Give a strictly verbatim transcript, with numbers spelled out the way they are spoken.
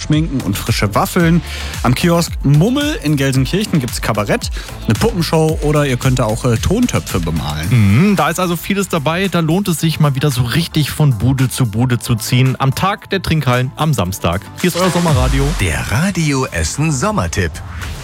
Schminken und frische Waffeln. Am Kiosk Mummel in Gelsenkirchen gibt es Kabarett, eine Puppenshow oder ihr könnt auch äh, Tontöpfe bemalen. Mhm, da ist also vieles dabei. Da lohnt es sich mal wieder so richtig von Bude zu Bude zu ziehen. Am Tag der Trinkhallen am Samstag. Hier ist euer Sommerradio. Der Radio Essen Sommertipp.